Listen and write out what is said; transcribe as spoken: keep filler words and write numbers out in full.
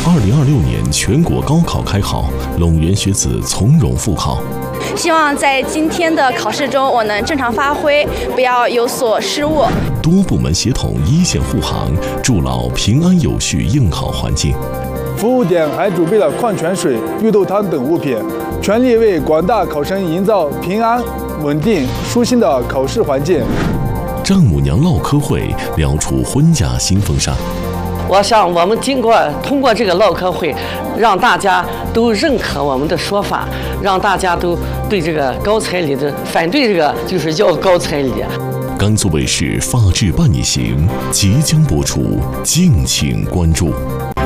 二零二六年全国高考开考，陇源学子从容复考。 希望在今天的考试中，我能正常发挥，不要有所失误。 多部门协同，一线护航，筑牢平安有序应考环境。 服务点还准备了矿泉水、绿豆汤等物品，全力为广大考生营造平安、稳定、舒心的考试环境。 丈母娘唠嗑会，聊出婚嫁新风尚。 我想，我们经过通过这个唠嗑会，让大家都认可我们的说法，让大家都对这个高彩礼的反对这个就是要高彩礼。 甘肃卫视《法治伴你行》即将播出，敬请关注。